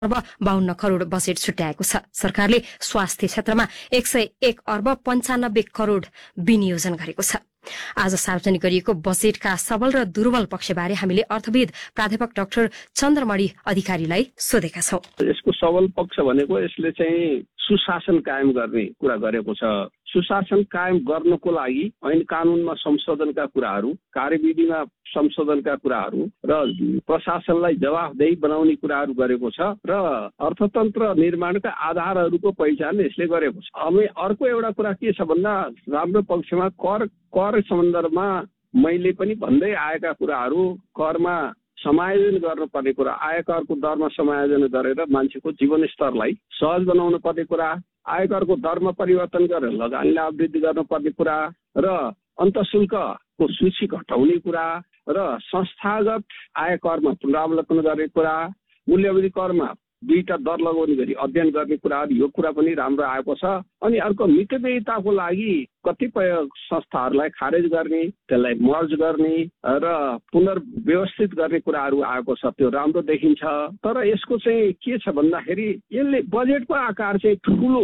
52 crore budget छुट्याएको छ। सरकारले स्वास्थ्य क्षेत्रमा 101 अर्ब 95 करोड़ विनियोजन गरेको छ। आज सार्वजनिक गरिएको बजेटका सबल र दुर्बल पक्षबारे हामीले अर्थविद प्राध्यापक डाक्टर चन्द्रमणि अधिकारीलाई सोधेका छौं। यसको सबल पक्ष भनेको यसले चाहिँ सुशासन कायम गर्ने कुरा गरेको छ। सुशासन कायम गर्नको लागि ऐन कानूनमा संशोधनका कुराहरू, कार्यविधिमा संशोधनका कुराहरू र प्रशासनलाई जवाफदेही बनाउने कुराहरू गरेको छ र अर्थतन्त्र निर्माणका आधारहरूको पहिचान यसले गरेको छ। अब अर्को एउटा कुरा के छ भन्दा राम्रो पक्षमा कर सन्दर्भमा मैले पनि भन्दै आएका कुराहरू, करमा समायोजन गर्नुपर्ने कुरा, आयकरको दरमा समायोजन गरेर मान्छेको जीवनस्तरलाई सहज बनाउनु पर्ने कुरा, आयकरको दरमा परिवर्तन गरेर लगानीलाई वृद्धि गर्नुपर्ने कुरा र अन्तःशुल्कको सूची घटाउने कुरा र संस्थागत आयकरमा पुनरावलोकन गर्ने कुरा, मूल्यवृद्धि करमा 2टा दर लगाउने गरी अध्ययन गर्ने कुराहरू, यो कुरा पनि राम्रो आएको छ। अनि अर्को मितव्ययिताको लागि कतिपय संस्थाहरूलाई खारेज गर्ने, त्यसलाई मर्ज गर्ने र पुनर्व्यवस्थित गर्ने कुराहरू आएको छ, त्यो राम्रो देखिन्छ। तर यसको चाहिँ के छ भन्दाखेरि यसले बजेटको आकार चाहिँ ठुलो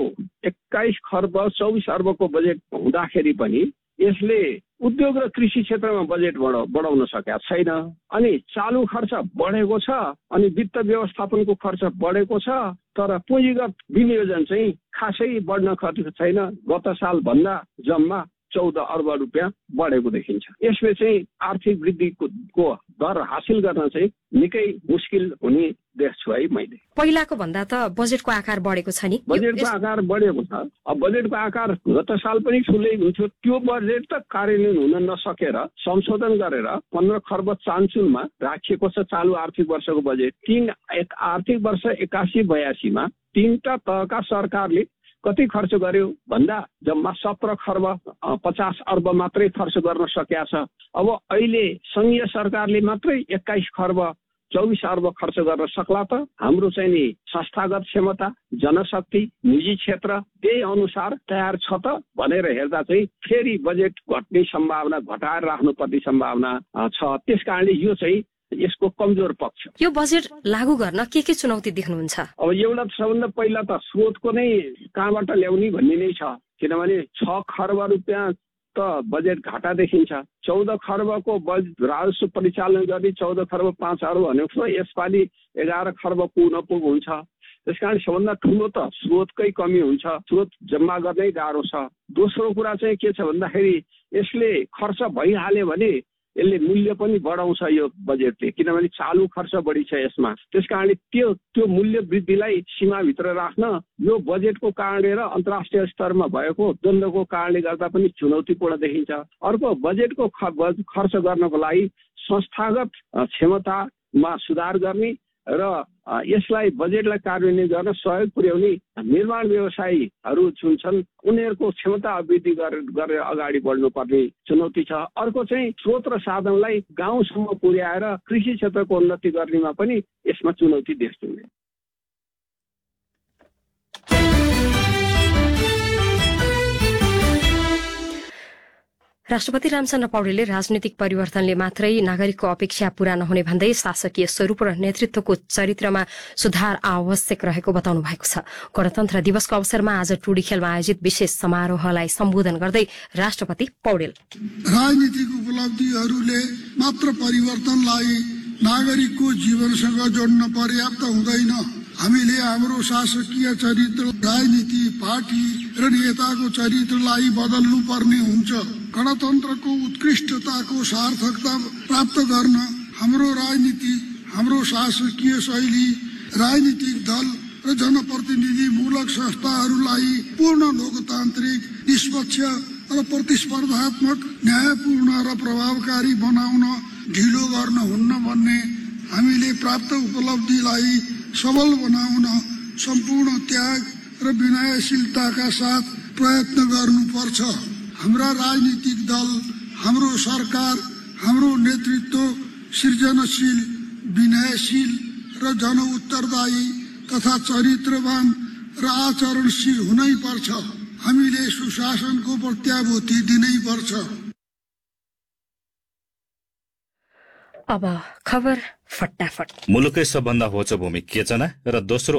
21 खर्ब 24 अर्बको बजेट हुँदाखेरि पनि यसले उद्योग र कृषि क्षेत्रमा बजेट बढाउन सकेका छैन। अनि चालु खर्च बढेको छ, अनि वित्त व्यवस्थापनको खर्च बढेको छ, तर पुँजीगत विनियोजन चाहिँ खासै बढ्न खर्च छैन। गत साल भन्दा जम्मा 14 अर्ब रुपियाँ बढेको देखिन्छ। यसले चाहिँ आर्थिक वृद्धिको दर हासिल गर्न चाहिँ निकै मुस्किल हुने देख्छु है मैले। पहिलाको भन्दा त बजेटको आकार बढेको छ नि? बजेटको आकार बढेको छ। अब बजेटको आकार गत साल पनि ठुलै हुन्थ्यो, त्यो बजेट त कार्यान्वयन हुन नसकेर संशोधन गरेर 15 खर्ब चान्चुनमा राखिएको छ चालु आर्थिक वर्षको बजेट। आर्थिक वर्ष 81-82 मा 3टा तहका सरकारले कति खर्च गर्यो भन्दा जम्मा 17 खर्ब 50 अर्ब मात्रै खर्च गर्न सकेका छ। अब अहिले संघीय सरकारले मात्रै 21 खर्ब 24 अर्ब खर्च गर्न सक्ला त? हाम्रो चाहिँ नि संस्थागत क्षमता, जनशक्ति, निजी क्षेत्र त्यही अनुसार तयार छ त भनेर हेर्दा चाहिँ फेरि बजेट घट्ने सम्भावना, घटाएर राख्नुपर्ने सम्भावना छ। त्यसकारणले यो चाहिँ यसको कमजोर पक्ष। यो बजेट लागू गर्न के चुनौती देख्नुहुन्छ? अब एउटा सबभन्दा पहिला त स्रोतको नै कहाँबाट ल्याउने भन्ने नै छ। किनभने 6 खर्ब रुपियाँ त बजेट घाटा देखिन्छ। 14 खर्बको राजस्व परिचालन गर्ने 14 खर्ब 5 अर्ब भनेको यसपालि 11 खर्ब पुग हुन्छ। त्यसकारण सबभन्दा ठुलो त स्रोतकै कमी हुन्छ, स्रोत जम्मा गर्नै गाह्रो छ। दोस्रो कुरा चाहिँ के छ भन्दाखेरि यसले खर्च भइहाल्यो भने यसले मूल्य पनि बढाउँछ यो बजेटले, किनभने चालु खर्च बढी छ यसमा। त्यसकारणले त्यो मूल्य वृद्धिलाई सीमाभित्र राख्न यो बजेटको कारणले र अन्तर्राष्ट्रिय स्तरमा भएको द्वन्द्वको कारणले गर्दा पनि चुनौतीपूर्ण देखिन्छ। अर्को बजेटको खर्च गर्नको लागि संस्थागत क्षमतामा सुधार गर्ने र यसलाई बजेटलाई कार्यान्वयन गर्न सहयोग पुर्याउने निर्माण व्यवसायीहरू जुन छन् उनीहरूको क्षमता वृद्धि गरेर अगाडि बढ्नुपर्ने चुनौती छ। अर्को चाहिँ स्रोत र साधनलाई गाउँसम्म पुर्याएर कृषि क्षेत्रको उन्नति गर्नेमा पनि यसमा चुनौती देख्छु। राष्ट्रपति रामचन्द्र पौडेलले राजनीतिक परिवर्तनले मात्रै नागरिकको अपेक्षा पूरा नहुने भन्दै शासकीय स्वरूप र नेतृत्वको चरित्रमा सुधार आवश्यक रहेको बताउनु भएको छ। गणतन्त्र दिवसको अवसरमा आज टुडीखेलमा आयोजित विशेष समारोहलाई सम्बोधन गर्दै राष्ट्रपति पौडेल राजनीतिक उपलब्धिहरूले मात्र परिवर्तनलाई नागरिकको जीवनसँग जोड्न पर्याप्त हुँदैन। हामीले हाम्रो शासकीय चरित्र, राजनीति, पार्टी र नेताको चरित्रलाई बदल्नु पर्ने हुन्छ। गणतन्त्रको उत्कृष्टताको सार्थकता प्राप्त गर्न हाम्रो राजनीति, हाम्रो शासकीय शैली, राजनीतिक दल र जनप्रतिनिधिमूलक संस्थाहरूलाई पूर्ण लोकतान्त्रिक, निष्पक्ष र प्रतिस्पर्धात्मक, न्यायपूर्ण र प्रभावकारी बनाउन ढिलो गर्न हुन्न भन्ने हामीले प्राप्त उपलब्धिलाई सबल बनाउन सम्पूर्ण त्याग र विनयशीलताका साथ प्रयत्न गर्नुपर्छ। हाम्रा राजनीतिक दल, हाम्रो सरकार, हाम्रो नेतृत्व सृजनशील, विनयशील र जनउत्तरदायी तथा चरित्रवान र आचरणशील हुनै पर्छ। हामीले सुशासनको प्रत्याभूति दिनै पर्छ। अब खबर फटाफट। मुलुकै सबभन्दा होचो भूमि केचना र दोस्रो